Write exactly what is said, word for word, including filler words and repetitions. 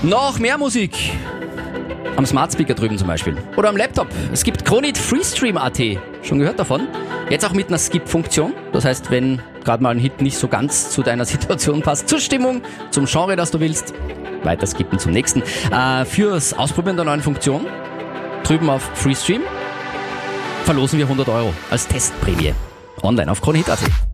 Noch mehr Musik. Am Smart Speaker drüben zum Beispiel. Oder am Laptop. Es gibt Kronit Freestream Punkt at. Schon gehört davon? Jetzt auch mit einer Skip-Funktion. Das heißt, wenn gerade mal ein Hit nicht so ganz zu deiner Situation passt, zur Stimmung, zum Genre, das du willst, weiter skippen zum nächsten. Äh, fürs Ausprobieren der neuen Funktion, drüben auf Freestream, verlosen wir hundert Euro als Testprämie. Online auf Kronit Punkt at.